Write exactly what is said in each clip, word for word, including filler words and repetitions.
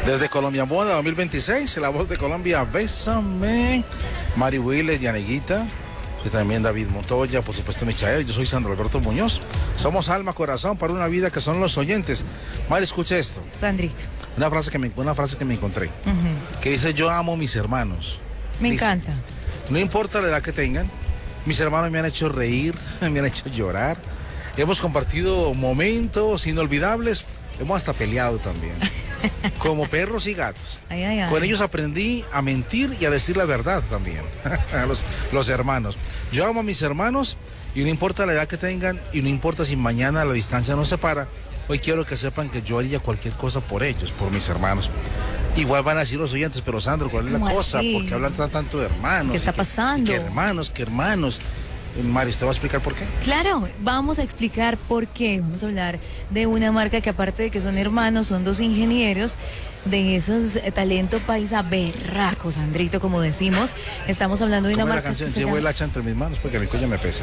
Desde Colombia Moda dos mil veintiséis, la voz de Colombia, bésame. Mari Willes, Dianeguita, y también David Montoya, por supuesto Michael. Yo soy Sandro Alberto Muñoz. Somos alma, corazón para una vida que son los oyentes. Mari, escuche esto. Sandrito. Una frase que me, una frase que me encontré, uh-huh. que dice: yo amo a mis hermanos. Me dice, encanta. No importa la edad que tengan, mis hermanos me han hecho reír, me han hecho llorar. Hemos compartido momentos inolvidables, hemos hasta peleado también. Como perros y gatos. Ay, ay, ay. Con ellos aprendí a mentir y a decir la verdad también. los, los hermanos. Yo amo a mis hermanos y no importa la edad que tengan y no importa si mañana la distancia nos separa. Hoy quiero que sepan que yo haría cualquier cosa por ellos, por mis hermanos. Igual van a decir los oyentes, pero Sandro, ¿cuál es la cosa? Así? ¿Por qué hablan tanto de hermanos? ¿Qué está que, pasando? ¿Qué hermanos? ¿Qué hermanos? Mari, ¿te va a explicar por qué? Claro, vamos a explicar por qué. Vamos a hablar de una marca que, aparte de que son hermanos, son dos ingenieros de esos eh, talento paisa berraco, Sandrito, como decimos. Estamos hablando de una ¿Cómo marca. la canción? Se Llevo llama... el hacha entre mis manos porque mi cuello me pesa.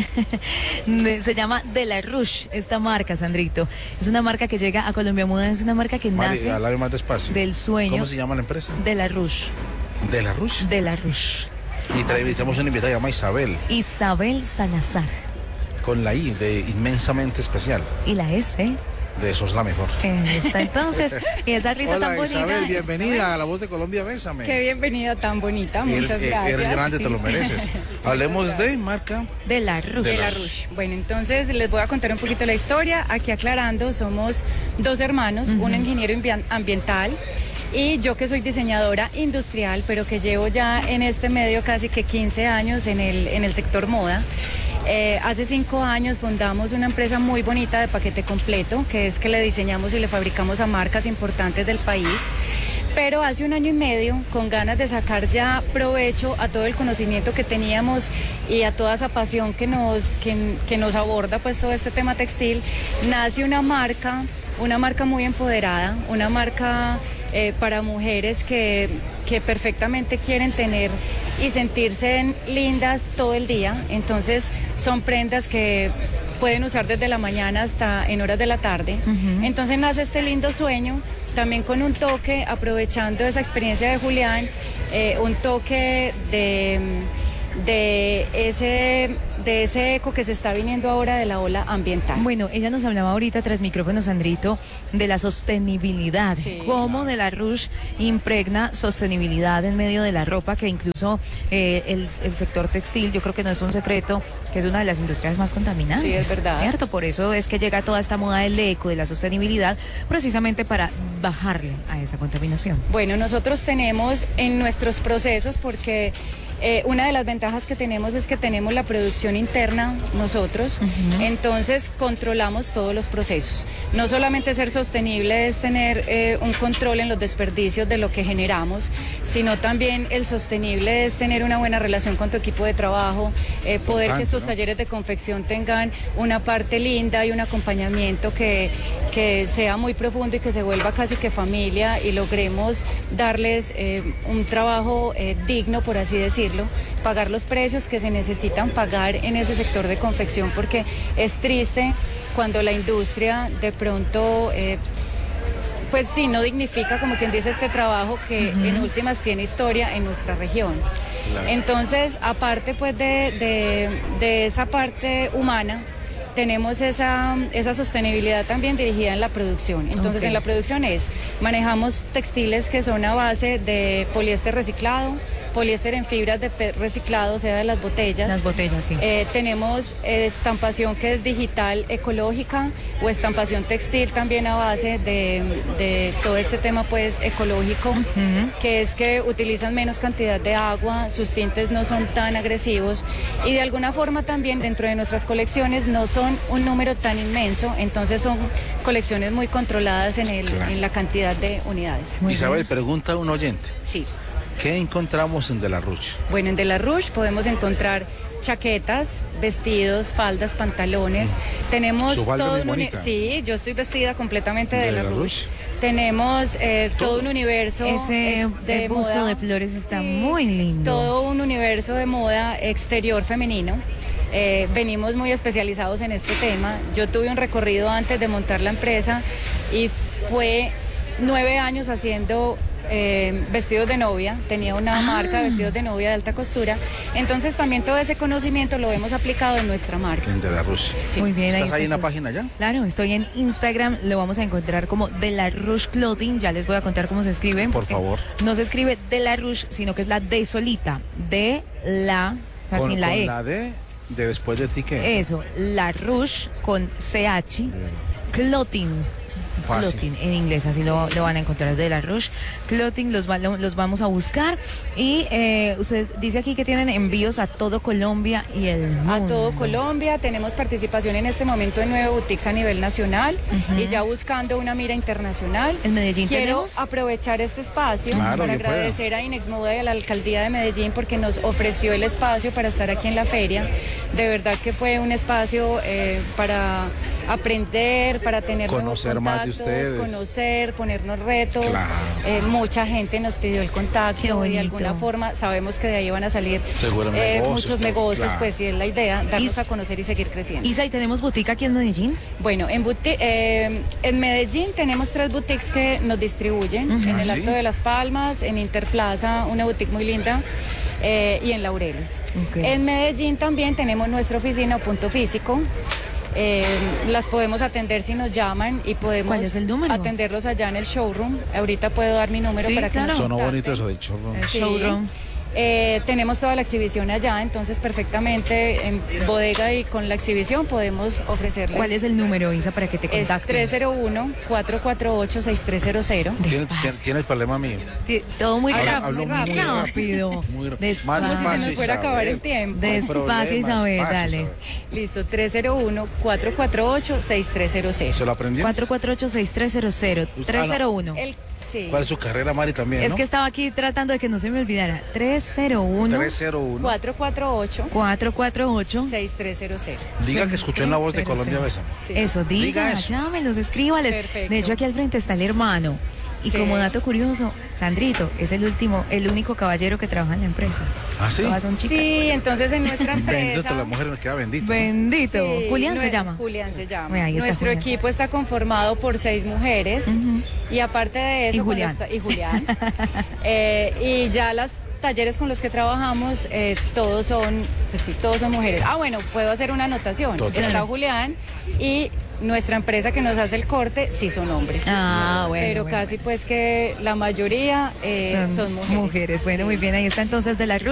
Se llama De La Rouge, esta marca, Sandrito. Es una marca que llega a Colombia Moda, es una marca que Mari, nace habla más despacio. del sueño. ¿Cómo se llama la empresa? De La Rouge. ¿De La Rouge? De La Rouge. Y tenemos una invitada llamada Isabel. Isabel Salazar. Con la I de inmensamente especial. Y la S. De Sos la Mejor. Eh, está entonces. Y esa risa Hola, tan bonita. Isabel, bienvenida Isabel. a La Voz de Colombia, bésame. Qué bienvenida tan bonita, muchas eres, gracias. Eres grande, te lo mereces. Hablemos de marca. De La Rouge. De La Rouge. Bueno, entonces les voy a contar un poquito la historia. Aquí aclarando, somos dos hermanos, uh-huh. un ingeniero ambiental y yo que soy diseñadora industrial, pero que llevo ya en este medio casi que quince años en el, en el sector moda. Eh, hace cinco años fundamos una empresa muy bonita de paquete completo, que es que le diseñamos y le fabricamos a marcas importantes del país. Pero hace un año y medio, con ganas de sacar ya provecho a todo el conocimiento que teníamos y a toda esa pasión que nos, que, que nos aborda pues todo este tema textil, nace una marca, una marca muy empoderada, una marca eh, para mujeres que, que perfectamente quieren tener y sentirse lindas todo el día. Entonces son prendas que pueden usar desde la mañana hasta en horas de la tarde. Uh-huh. Entonces nace este lindo sueño, también con un toque, aprovechando esa experiencia de Julián, eh, un toque de, de, ese, de ese eco que se está viniendo ahora de la ola ambiental. Bueno, ella nos hablaba ahorita tras micrófonos, Sandrito, de la sostenibilidad, sí, cómo claro. De La Rouge impregna sostenibilidad en medio de la ropa, que incluso eh, el, el sector textil, yo creo que no es un secreto, que es una de las industrias más contaminantes. Sí, es verdad. ¿Cierto? Por eso es que llega toda esta moda del eco, de la sostenibilidad, precisamente para bajarle a esa contaminación. Bueno, nosotros tenemos en nuestros procesos, porque Eh, una de las ventajas que tenemos es que tenemos la producción interna nosotros, uh-huh. entonces controlamos todos los procesos. No solamente ser sostenible es tener eh, un control en los desperdicios de lo que generamos, sino también el sostenible es tener una buena relación con tu equipo de trabajo, eh, poder que estos ¿no? talleres de confección tengan una parte linda y un acompañamiento que, que sea muy profundo y que se vuelva casi que familia y logremos darles eh, un trabajo eh, digno, por así decirlo. Pagar los precios que se necesitan pagar en ese sector de confección, porque es triste cuando la industria de pronto eh, pues sí, no dignifica, como quien dice, este trabajo que uh-huh. en últimas tiene historia en nuestra región. Claro. Entonces, aparte pues de, de, de esa parte humana, tenemos esa, esa sostenibilidad también dirigida en la producción. Entonces, okay. en la producción es, manejamos textiles que son a base de poliéster reciclado, poliéster en fibras de P E T reciclado, o sea, de las botellas. Las botellas, sí. Eh, tenemos eh, estampación que es digital ecológica o estampación textil también a base de, de todo este tema pues ecológico, uh-huh. que es que utilizan menos cantidad de agua, sus tintes no son tan agresivos y de alguna forma también dentro de nuestras colecciones no son un número tan inmenso, entonces son colecciones muy controladas en, el, claro. en la cantidad de unidades. Muy Isabel, bien. Pregunta a un oyente. Sí. ¿Qué encontramos en De La Rouge? Bueno, en De La Rouge podemos encontrar chaquetas, vestidos, faldas, pantalones. Mm. Tenemos Su falda todo muy un bonita. Sí, yo estoy vestida completamente de, de La, la Rouge. Rouge. Tenemos eh, todo. todo un universo. Ese de buzo moda. de flores está sí, muy lindo. Todo un universo de moda exterior femenino. Eh, venimos muy especializados en este tema. Yo tuve un recorrido antes de montar la empresa y fue nueve años haciendo eh, vestidos de novia, tenía una Ah. marca de vestidos de novia de alta costura, entonces también todo ese conocimiento lo hemos aplicado en nuestra marca. En De La Rush. Sí. Muy bien. ¿Estás ahí está en la todo. página ya? Claro, estoy en Instagram, lo vamos a encontrar como De La Rush Clothing, ya les voy a contar cómo se escribe. Por porque favor. No se escribe De La Rush, sino que es la D solita, de la, o sea, Con, sin la con E. la D de después de ti, ¿qué? Eso, La Rush con C H, Clothing. Fácil. Clothing en inglés, así lo, lo van a encontrar, De La Rush Clothing, los, va- los vamos a buscar. Y eh, ustedes dice aquí que tienen envíos a todo Colombia y el mundo. A todo Colombia, tenemos participación en este momento en nueve boutiques a nivel nacional y ya buscando una mira internacional. ¿En Medellín Quiero tenemos? aprovechar este espacio Claro, para que pueda. agradecer a Inexmoda y a la alcaldía de Medellín porque nos ofreció el espacio para estar aquí en la feria. De verdad que fue un espacio eh, para aprender, para tener Conocer nuevos más de contactos, ustedes. conocer, ponernos retos. Claro. Eh, mucha gente nos pidió el contacto Qué y de bonito. alguna forma sabemos que de ahí van a salir Seguro eh, negocios, muchos todo, negocios, claro. pues y es la idea, darnos Y- a conocer y seguir creciendo. Isa, ¿y tenemos boutique aquí en Medellín? Bueno, en, buti- eh, en Medellín tenemos tres boutiques que nos distribuyen, en el ¿Ah, Alto sí? de las Palmas, en Interplaza, una boutique muy linda, eh, y en Laureles. Ok. En Medellín también tenemos nuestra oficina o punto físico. Eh, las podemos atender si nos llaman y podemos ¿Cuál es el número? atenderlos allá en el showroom. Ahorita puedo dar mi número Sí, para que claro. nos Sonó contacten. bonito eso de chorro. El Sí. showroom. Eh, tenemos toda la exhibición allá, entonces perfectamente en bodega y con la exhibición podemos ofrecerles. ¿Cuál es el número, Isa, para que te Es contacten? tres cero uno, cuatro cuatro ocho, seis tres cero cero. ¿Tienes, Despacio. tien- ¿Tienes problema mío? Sí, todo muy Habla- rápido. hablo Muy muy rápido. rápido. Muy rápido. Despacio. Más Como si se despacio, nos fuera a acabar el tiempo. Despacio, Problemas, Isabel, despacio, dale. Isabel. Listo, tres cero uno, cuatro cuatro ocho, seis tres cero cero. ¿Se lo aprendió? cuatro cuatro ocho, seis tres cero cero. tres cero uno. El, sí. ¿Cuál es su carrera, Mari, también, Es no? que estaba aquí tratando de que no se me olvidara. tres cero uno, tres cero uno. cuatro cuatro ocho, cuatro cuatro ocho. seis tres cero cero. Diga que escuchó en la voz de Cero, Colombia cero. Besa. Sí. Eso, diga, Diga eso. llámelos, escríbales. Perfecto. De hecho, aquí al frente está el hermano. Y Sí. como dato curioso, Sandrito es el último, el único caballero que trabaja en la empresa. ¿Ah, sí? Todas son chicas. Sí, entonces en nuestra Bendito, empresa. la mujer nos queda bendito. Bendito. Sí, Julián se nue- llama. Julián se llama. Bueno, ahí está Nuestro Julián. equipo está conformado por seis mujeres Ujú. y aparte de eso Y con Julián. los ta- y Julián eh, y ya las talleres con los que trabajamos eh, todos son pues sí, todos son mujeres. Ah, bueno, puedo hacer una anotación. Total. Está Julián y nuestra empresa que nos hace el corte sí son hombres. Ah, bueno. pero bueno, casi pues que la mayoría eh, bueno. son, mujeres. Bueno, Sí. muy bien. Ahí está entonces De La Rush.